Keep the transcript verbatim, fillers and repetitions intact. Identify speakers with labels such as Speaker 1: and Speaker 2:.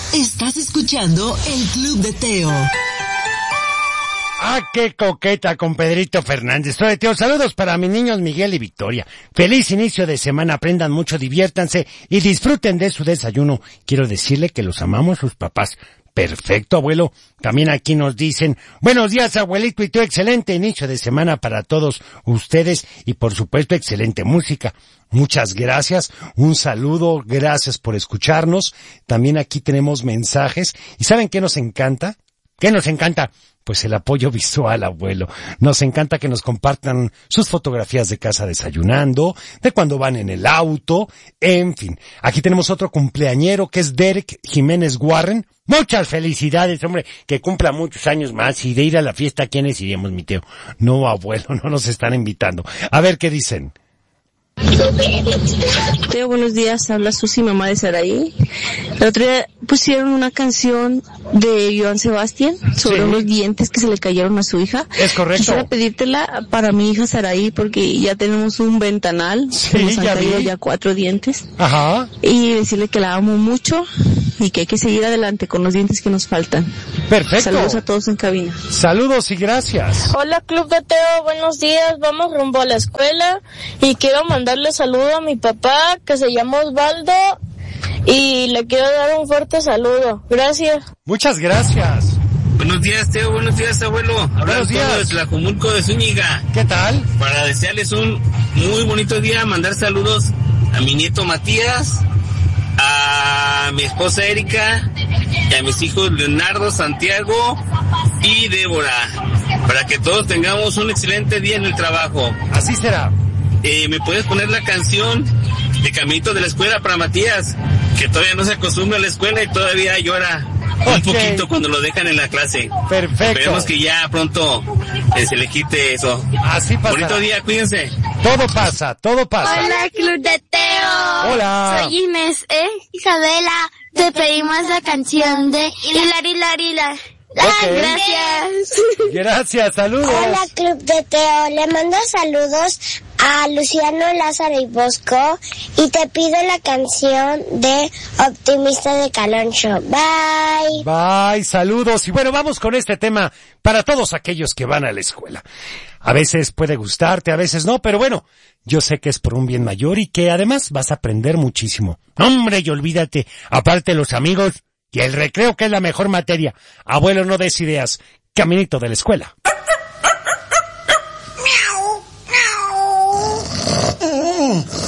Speaker 1: Estás escuchando el Club de Teo.
Speaker 2: Ah, qué coqueta con Pedrito Fernández. Soy Teo. Saludos para mis niños Miguel y Victoria. Feliz inicio de semana. Aprendan mucho, diviértanse y disfruten de su desayuno. Quiero decirle que los amamos sus papás. Perfecto, abuelo. También aquí nos dicen, buenos días, abuelito y tú, excelente inicio de semana para todos ustedes y por supuesto excelente música. Muchas gracias, un saludo, gracias por escucharnos. También aquí tenemos mensajes. ¿Y saben qué nos encanta? ¿Qué nos encanta? Pues el apoyo visual, abuelo. Nos encanta que nos compartan sus fotografías de casa desayunando, de cuando van en el auto, en fin. Aquí tenemos otro cumpleañero que es Derek Jiménez Warren. Muchas felicidades, hombre, que cumpla muchos años más y de ir a la fiesta, ¿a quiénes iríamos, mi Teo? No, abuelo, no nos están invitando. A ver qué dicen.
Speaker 3: Teo, buenos días, habla Susi, mamá de Saraí. El otro día pusieron una canción de Joan Sebastián sobre sí. unos dientes que se le cayeron a su hija.
Speaker 2: Es correcto.
Speaker 3: Quisiera pedírtela para mi hija Saraí porque ya tenemos un ventanal,
Speaker 2: sí,
Speaker 3: nos han
Speaker 2: ya
Speaker 3: caído
Speaker 2: vi.
Speaker 3: ya cuatro dientes.
Speaker 2: Ajá.
Speaker 3: Y decirle que la amo mucho y que hay que seguir adelante con los dientes que nos faltan.
Speaker 2: Perfecto.
Speaker 3: Saludos a todos en cabina.
Speaker 2: Saludos y gracias.
Speaker 4: Hola, Club de Teo, buenos días. Vamos rumbo a la escuela y quiero mandarle saludo a mi papá que se llama Osvaldo y le quiero dar un fuerte saludo. Gracias.
Speaker 2: Muchas gracias.
Speaker 5: Buenos días, Teo. Buenos días, abuelo.
Speaker 2: Buenos días.
Speaker 5: Desde Tlajomulco de Zúñiga.
Speaker 2: ¿Qué tal?
Speaker 5: Para desearles un muy bonito día, mandar saludos a mi nieto Matías, a mi esposa Erika y a mis hijos Leonardo, Santiago y Débora, para que todos tengamos un excelente día en el trabajo.
Speaker 2: Así será.
Speaker 5: Eh, ¿me puedes poner la canción de Caminito de la Escuela para Matías? Que todavía no se acostumbra a la escuela y todavía llora un okay. poquito cuando lo dejan en la clase.
Speaker 2: Perfecto.
Speaker 5: Esperemos que ya pronto eh, se le quite eso.
Speaker 2: Así pasa.
Speaker 5: Bonito día, cuídense.
Speaker 2: Todo pasa, todo pasa.
Speaker 6: Hola, Club de Teo.
Speaker 2: Hola.
Speaker 6: Soy Inés, ¿eh? Isabela, te pedimos la canción de Hilari, Hilari, Hilari.
Speaker 2: Okay.
Speaker 6: Gracias.
Speaker 2: Gracias, saludos.
Speaker 7: Hola, Club de Teo. Le mando saludos a Luciano, Lázaro y Bosco y te pido la canción de Optimista de Caloncho. Bye.
Speaker 2: Bye, saludos. Y bueno, vamos con este tema para todos aquellos que van a la escuela. A veces puede gustarte, a veces no, pero bueno, yo sé que es por un bien mayor y que además vas a aprender muchísimo. Hombre, y olvídate, aparte los amigos y el recreo, que es la mejor materia. Abuelo, no des ideas. Caminito de la escuela.
Speaker 7: Miau, miau.